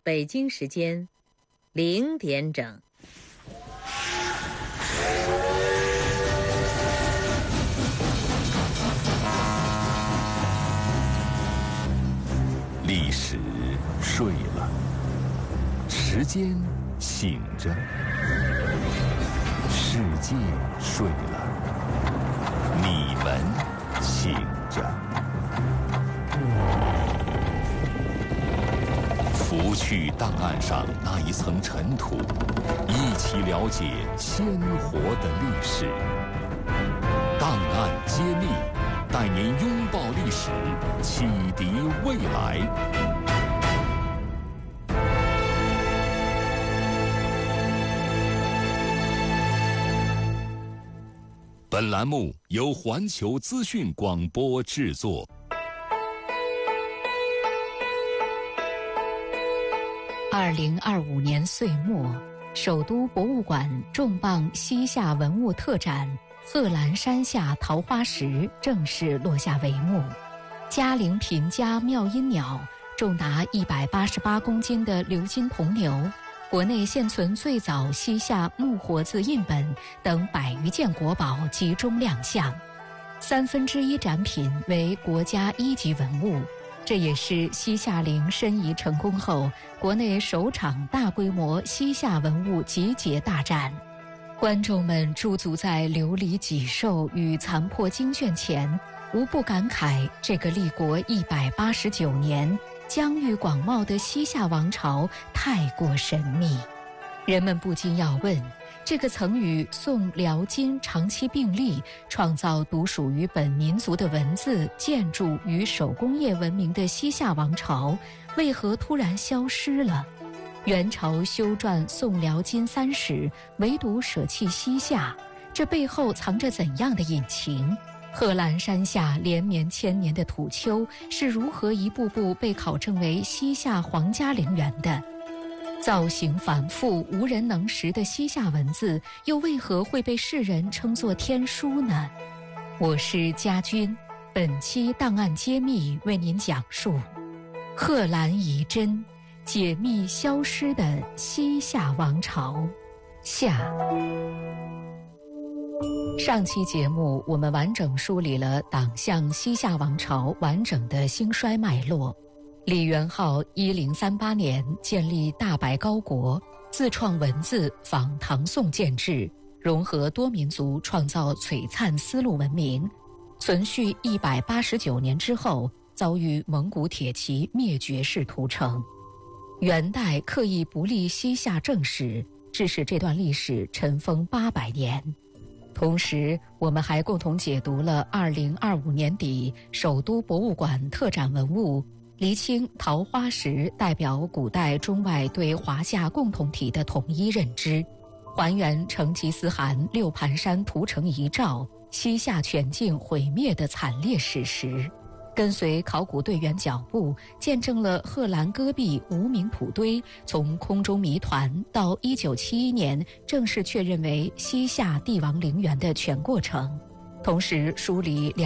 北京时间0点整。 历史睡了，时间醒着，世界睡了，你们醒着。拂去档案上那一层尘土，一起了解鲜活的历史。档案揭秘，带您拥抱历史，启迪未来。本栏目由环球资讯广播制作。 2025年岁末，首都博物馆重磅西夏文物特展贺兰山下桃花石正式落下帷幕。嘉陵品家妙音鸟，重达188公斤的鎏金铜牛，国内现存最早西夏木活字印本等100余件国宝集中亮相，1/3展品为国家1级文物。这也是西夏陵申遗成功后国内首场大规模西夏文物集结大展。观众们驻足在琉璃脊兽与残破经卷前，无不感慨这个立国189年、疆域广袤的西夏王朝太过神秘。人们不禁要问，这个曾与宋、辽、金长期并立，创造独属于本民族的文字、建筑与手工业文明的西夏王朝，为何突然消失了？元朝修撰宋、辽、金3史，唯独舍弃西夏，这背后藏着怎样的隐情？贺兰山下连绵千年的土丘是如何一步步被考证为西夏皇家陵园的？造型繁复、无人能识的西夏文字，又为何会被世人称作天书呢？我是家军，本期档案揭秘为您讲述贺兰遗珍，解密消失的西夏王朝下。上期节目我们完整梳理了党项西夏王朝完整的兴衰脉络。李元昊1038年建立大白高国，自创文字，仿唐宋建制，融合多民族，创造璀璨丝路文明。存续189年之后，遭遇蒙古铁骑灭绝式屠城。元代刻意不立西夏正史，致使这段历史尘封800年。同时，我们还共同解读了2025年底首都博物馆特展文物，厘清桃花石代表古代中外对华夏共同体的统一认知，还原成吉思汗6盘山屠城遗照、西夏全境毁灭的惨烈史实。跟随考古队员脚步，见证了贺兰戈壁无名土堆从空中谜团到1971年正式确认为西夏帝王陵园的全过程，同时梳理